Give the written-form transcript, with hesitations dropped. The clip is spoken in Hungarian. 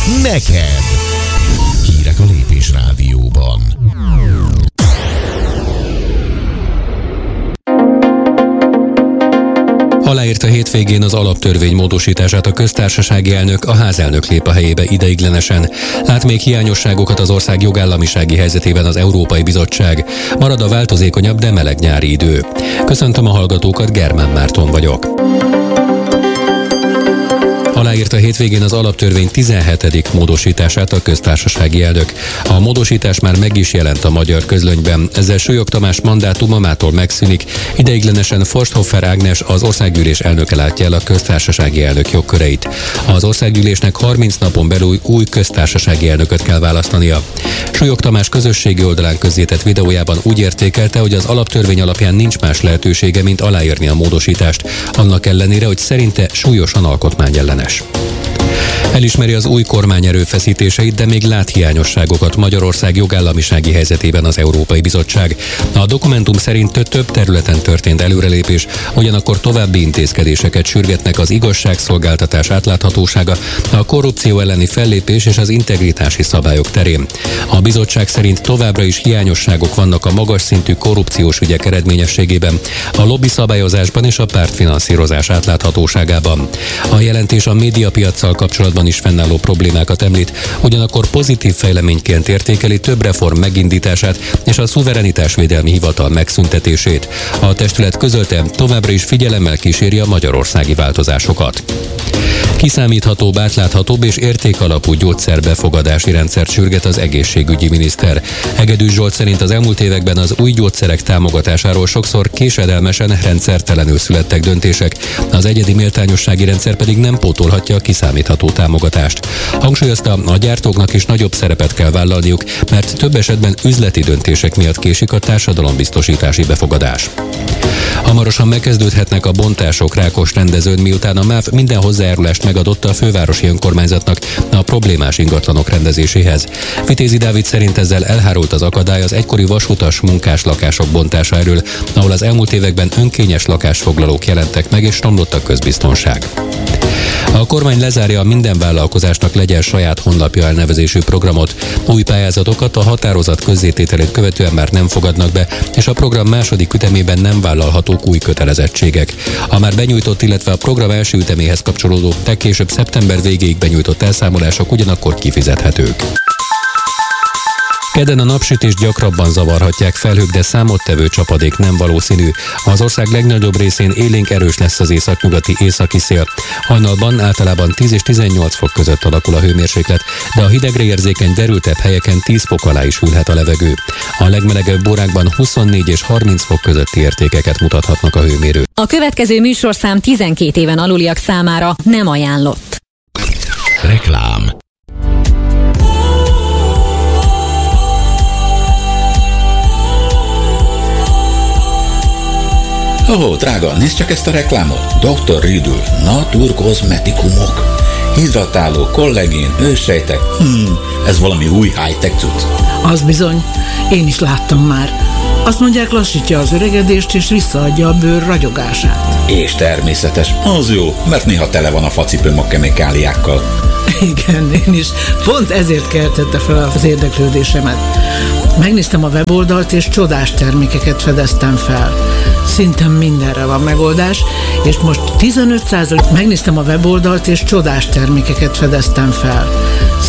neked. Hírek a Lépés Rádióban. Aláírta hétvégén az alaptörvény módosítását a köztársasági elnök, a házelnök lép a helyébe ideiglenesen. Lát még hiányosságokat az ország jogállamisági helyzetében az Európai Bizottság. Marad a változékonyabb, de meleg nyári idő. Köszöntöm a hallgatókat, Germán Márton vagyok. Aláírta hétvégén az alaptörvény 17. módosítását a köztársasági elnök. A módosítás már meg is jelent a magyar közlönyben. Ezzel Súlyog Tamás mandátuma mától megszűnik. Ideiglenesen Forsthofer Ágnes, az országgyűlés elnöke látja el a köztársasági elnök jogköreit. Az országgyűlésnek 30 napon belül új köztársasági elnököt kell választania. Súlyog Tamás közösségi oldalán közzétett videójában úgy értékelte, hogy az alaptörvény alapján nincs más lehetősége, mint aláírni a módosítást, annak ellenére, hogy szerinte súlyosan alkotmányellenes. Elismeri az új kormány erőfeszítéseit, de még lát hiányosságokat Magyarország jogállamisági helyzetében az Európai Bizottság. A dokumentum szerint több területen történt előrelépés, ugyanakkor további intézkedéseket sürgetnek az igazságszolgáltatás átláthatósága, a korrupció elleni fellépés és az integritási szabályok terén. A bizottság szerint továbbra is hiányosságok vannak a magas szintű korrupciós ügyek eredményességében, a lobbiszabályozásban és a pártfinanszírozás átláthatóságában. A jelentés a médiapiaccal kapcsolatban is fennálló problémákat említ, ugyanakkor pozitív fejleményként értékeli több reform megindítását és a szuverenitásvédelmi hivatal megszüntetését. A testület közölte, továbbra is figyelemmel kíséri a magyarországi változásokat. Kiszámíthatóbb, átláthatóbb és értékalapú gyógyszerbefogadási rendszert sürget az egészségügyi miniszter. Hegedűs Zsolt szerint az elmúlt években az új gyógyszerek támogatásáról sokszor késedelmesen, rendszertelenül születtek döntések, az egyedi méltányossági rendszer pedig nem pótolhatja a kiszámítható támogatást. Hangsúlyozta, a gyártóknak is nagyobb szerepet kell vállalniuk, mert több esetben üzleti döntések miatt késik a társadalombiztosítási befogadás. Hamarosan megkezdődhetnek a bontások Rákosrendezőn, miután a MÁV minden hozzájárulást megadott a fővárosi önkormányzatnak a problémás ingatlanok rendezéséhez. Vitézi Dávid szerint ezzel elhárult az akadály az egykori vasutas munkás lakások bontása elől, ahol az elmúlt években önkényes lakásfoglalók jelentek meg és romlott a közbiztonság. A kormány lezárja a Minden vállalkozásnak legyen saját honlapja elnevezésű programot. Új pályázatokat a határozat közzétételét követően már nem fogadnak be, és a program második ütemében nem vállalhatók új kötelezettségek. A már benyújtott, illetve a program első üteméhez kapcsolódó legkésőbb szeptember végéig benyújtott elszámolások ugyanakkor kifizethetők. Kedden a napsütést gyakrabban zavarhatják felhők, de számottevő csapadék nem valószínű. Az ország legnagyobb részén élénk erős lesz az északnyugati északi szél. Hajnalban általában 10 és 18 fok között alakul a hőmérséklet, de a hidegre érzékeny derültebb helyeken 10 fok alá is hűlhet a levegő. A legmelegebb órákban 24 és 30 fok közötti értékeket mutathatnak a hőmérők. A következő műsorszám 12 éven aluliak számára nem ajánlott. Reklám. Ó, drága, nézd csak ezt a reklámot. Dr. Riedl, naturkozmetikumok. Hidratáló, kollagén, őssejtek. Ez valami új high-tech cucc. Az bizony, én is láttam már. Azt mondják, lassítja az öregedést és visszaadja a bőr ragyogását. És természetes, az jó, mert néha tele van a facipőm a kemikáliákkal. Igen, én is. Pont ezért keltette fel az érdeklődésemet. Megnéztem a weboldalt, és csodás termékeket fedeztem fel. Szinte mindenre van megoldás, és most 15%... Megnéztem a weboldalt, és csodás termékeket fedeztem fel.